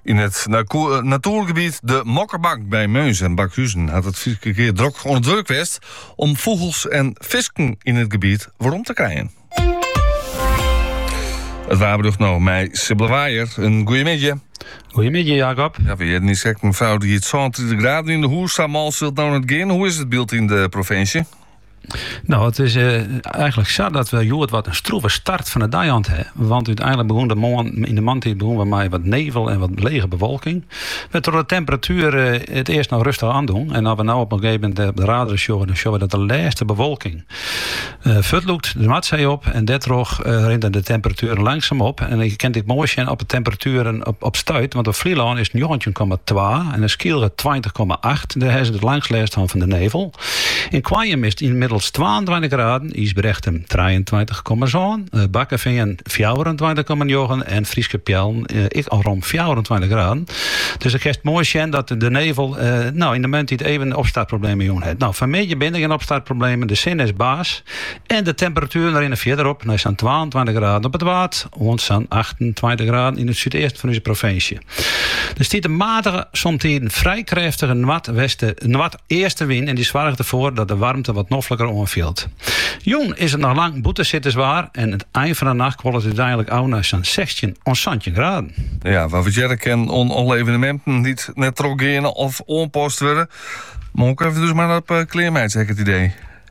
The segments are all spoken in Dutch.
In het natuurgebied de Mokkerbank bij Meus en Bakhuizen had het 4 keer druk onder druk geweest om vogels en visken in het gebied waarom te krijgen. Het waren nou met Sibylle Waaier. Een goeiemiddag. Goedemiddag, Jacob. Ja, we hebben een mevrouw die het 22 graden in de hoer staat, maar zult nou net gaan. Hoe is het beeld in de provincie? Nou, het is eigenlijk zo dat we wat een stroeve start van de dijant hebben. Want uiteindelijk in de maand begonnen we met wat nevel en wat lege bewolking. We door de temperatuur het eerst nog rustig aandoen. En als we nou op een gegeven moment op de radar showen, dan zien we dat de laatste bewolking verloopt de Matzee op. En daardoor rent de temperatuur langzaam op. En je kent dit mooi zien op de temperaturen op stuit. Want op Vlieland is 19,2 en de Skielre 20,8. Daar hebben ze het langst last van de nevel. In Kwaaiem is het inmiddels 22 graden, Isbrechten 23,7, Bakkenveen 24,9 en Frieske Pjeln ik al rond 24 graden. Dus ik het mooi zien dat de nevel in de moment die het even opstartproblemen heeft. Nou, vanmiddag ben ik geen opstartproblemen, de zin is baas en de temperatuur daarin verderop, nou staan 22 graden op het water, ons staan 28 graden in het zuidoosten van onze provincie. Dus die de matige, soms een vrij krachtige noord eerste wind en die zorgt ervoor dat de warmte wat noffelijker onvielt. Jong is het nog lang boete zitten zwaar en het eind van de nacht kwam het uiteindelijk ook naar zo'n 16 graden. Ja, waar we jerk en alle evenementen niet net trogeren of onpost worden. Maar ook even dus maar op kleermeid, zeg ik het idee.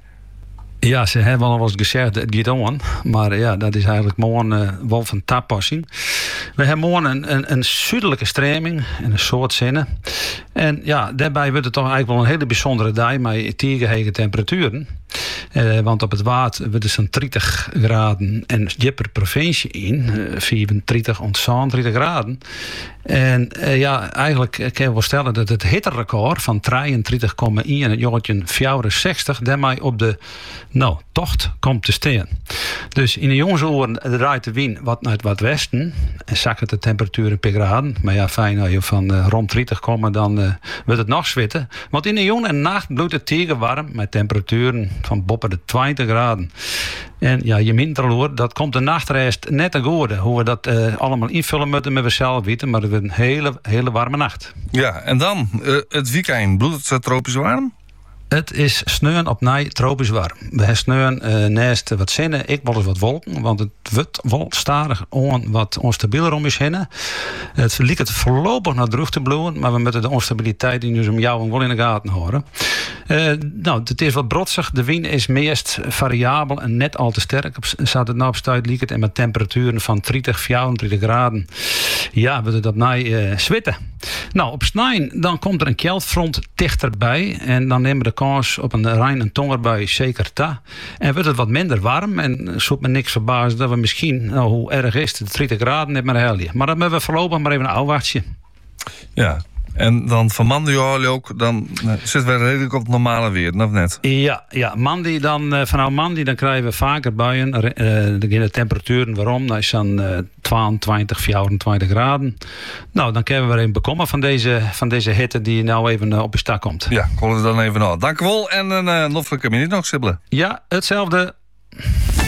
Ja, ze hebben al wel eens gezegd, het gaat on. Maar ja, dat is eigenlijk morgen wel van toepassing. We hebben morgen een zuidelijke stroming in een soort zinnen. En ja, daarbij wordt het toch eigenlijk wel een hele bijzondere dag met tiergehege temperaturen. Want op het water wordt het zo'n 30 graden en je per provincie in 34 tot 37 graden. En eigenlijk kan je wel stellen dat het hitterecord van 33,1 in het jaartje 64 daarmee op de tocht komt te staan. Dus in de jongensoren draait de wind wat naar het westen en zakken de temperaturen per graden. Maar ja, fijn als je van rond 30 komt, dan wordt het nog zwitten. Want in de jonge nacht bloedt het tegen warm met temperaturen van boven de 20 graden. En ja, je minterloor, dat komt de nachtrest net te goede. Hoe we dat allemaal invullen moeten met we zelf weten, maar het wordt een hele warme nacht. Ja, en dan het weekend, bloedt het tropisch warm? Het is sneeuwen op nij tropisch warm. We hebben sneeuwen naast wat zinnen, ik wel eens wat wolken, want het wordt wel stadig wat onstabieler om is heen. Het liep het voorlopig naar droog te bloeien, maar we moeten de onstabiliteit die nu om jou wel in de gaten houden. Het is wat brotsig, de wind is meest variabel en net al te sterk. Staat het nou op stuit liep het en met temperaturen van 30, 34 graden. Ja, we het op nij zwitten. Nou, op snijn, dan komt er een keldfront dichterbij en dan nemen we de kans op een Rijn- en Tongerbui zeker ta. En wordt het wat minder warm en zoekt me niks verbaasd dat we misschien, hoe erg is het, 30 graden net maar helden. Maar dan hebben we voorlopig maar even een afwachtje. Ja. En dan van maandag ook, dan zitten we redelijk op het normale weer, of net? Ja, vanaf maandag dan krijgen we vaker buien. De temperaturen waarom? Dat is dan 22, 24 graden. Nou, dan kunnen we weer even bekomen van deze hitte die nou even op je stak komt. Ja, komen we dan even naar. Dank u wel en een noffelijke minuut nog, Sibylle. Ja, hetzelfde.